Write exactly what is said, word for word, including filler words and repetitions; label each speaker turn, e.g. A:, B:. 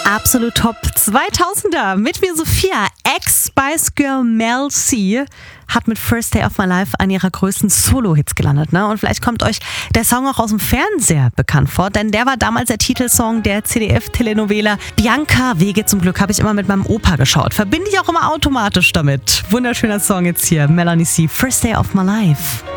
A: Absolut Top zweitausender mit mir Sophia. Ex-Spice Girl Mel C hat mit First Day of My Life einen ihrer größten Solo-Hits gelandet. Ne? Und vielleicht kommt euch der Song auch aus dem Fernseher bekannt vor, denn der war damals der Titelsong der C D F-Telenovela Bianca Wege zum Glück. Habe ich immer mit meinem Opa geschaut. Verbinde ich auch immer automatisch damit. Wunderschöner Song jetzt hier. Melanie C. First Day of My Life.